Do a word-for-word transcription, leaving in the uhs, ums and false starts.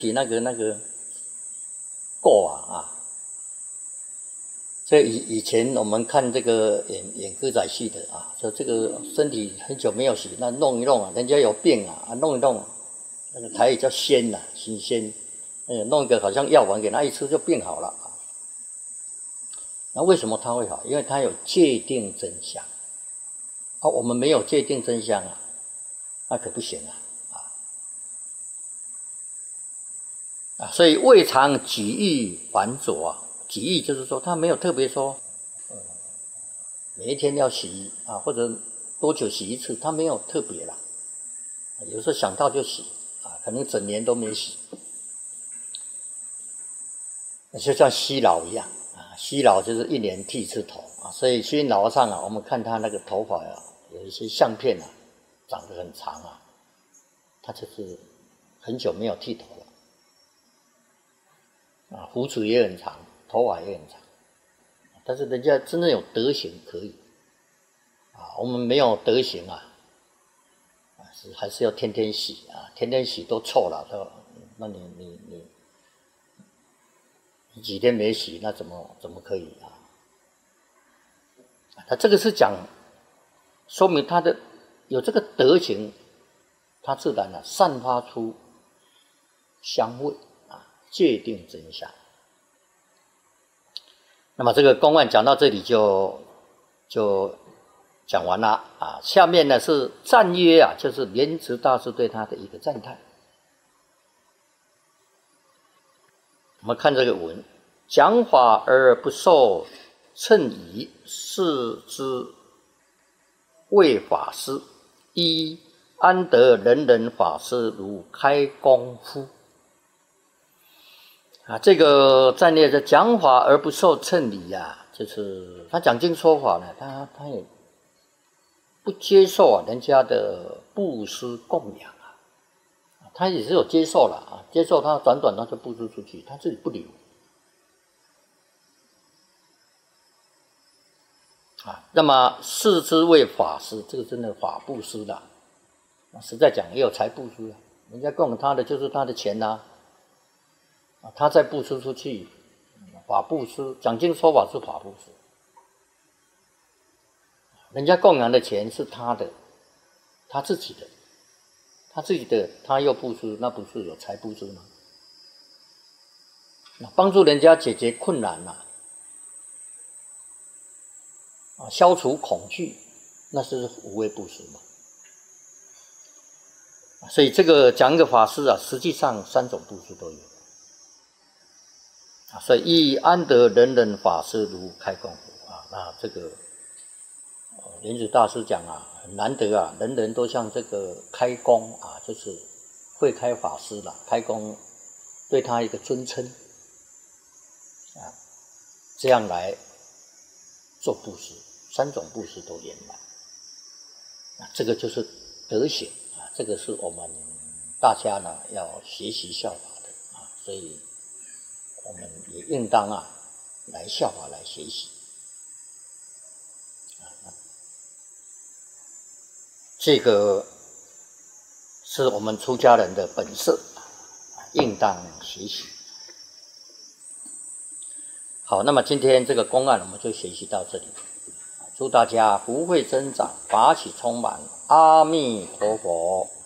比那个那个够啊啊！所以以以前我们看这个演演歌仔戏的啊，说这个身体很久没有洗，那弄一弄啊，人家有病啊，啊弄一弄，那个台语叫仙呐、啊，洗仙，呃，弄一个好像药丸给他一吃就病好了啊。那为什么他会好？因为他有戒定真香啊，我们没有戒定真香啊，那可不行啊。啊，所以未尝己意繁浊啊，己意就是说他没有特别说，呃，每一天要洗啊，或者多久洗一次，他没有特别啦。有时候想到就洗啊，可能整年都没洗，就像西老一样啊，西老就是一年剃一次头啊，所以西老和尚啊，我们看他那个头发啊，有一些相片啊，长得很长啊，他就是很久没有剃头了。啊，胡子也很长，头发也很长，但是人家真正有德行可以，啊，我们没有德行啊，啊是还是要天天洗啊，天天洗都臭了，都，那你你你你几天没洗，那怎么怎么可以啊？他这个是讲，说明他的有这个德行，他自然啊散发出香味。戒定真香。那么这个公案讲到这里就就讲完了啊。下面呢是赞曰啊，就是莲池大师对他的一个赞叹。我们看这个文，讲法而不受称仪，是之谓法师。一安得人人法师如开功夫？啊，这个赞列的讲法而不受称理啊，就是他讲经说法呢，他他也不接受啊人家的布施供养啊，他也是有接受了啊，接受他短短他就布施出去，他自己不留啊。那么视之为法师，这个真的法布施的，实在讲也有财布施啊，人家供他的就是他的钱呐、啊。啊，他再布施出去，法布施，讲经说法是法布施，人家供养的钱是他的，他自己的，他自己的，他又布施，那不是有财布施吗？帮助人家解决困难呐、啊，消除恐惧，那是无畏布施嘛。所以这个讲一个法师啊，实际上三种布施都有。所以亦安得人人法师如开功夫啊？那这个莲池大师讲啊，很难得啊，人人都像这个开功啊，就是慧开法师了，开功对他一个尊称啊，这样来做布施，三种布施都圆满啊，这个就是德行啊，这个是我们大家呢要学习效法的啊，所以。我们也应当啊，来效法来学习。这个是我们出家人的本色，应当学习。好，那么今天这个公案我们就学习到这里。祝大家福慧增长，法喜充满。阿弥陀佛。